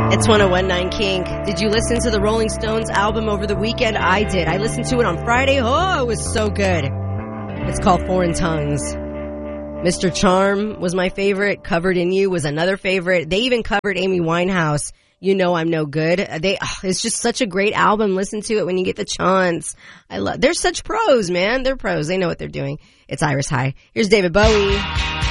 It's 101.9 Kink. Did you listen to the Rolling Stones album over the weekend? I did. I listened to it on Friday. Oh, it was so good. It's called Foreign Tongues. Mr. Charm was my favorite. Covered in You was another favorite. They even covered Amy Winehouse. You Know I'm No Good. It's just such a great album. Listen to it when you get the chance. They're such pros, man. They're pros. They know what they're doing. It's Iris High. Here's David Bowie.